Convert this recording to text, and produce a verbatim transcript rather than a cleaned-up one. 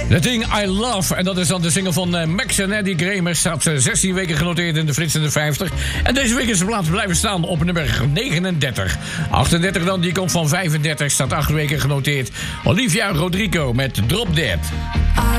The Thing I Love. En dat is dan de single van uh, Max en Eddie Kramer. Staat uh, zestien weken genoteerd in de Frits in de vijftig. En deze week is de plaats blijven staan op nummer negenendertig. achtendertig dan, die komt van vijfendertig. Staat acht weken genoteerd. Olivia Rodrigo met Drop Dead.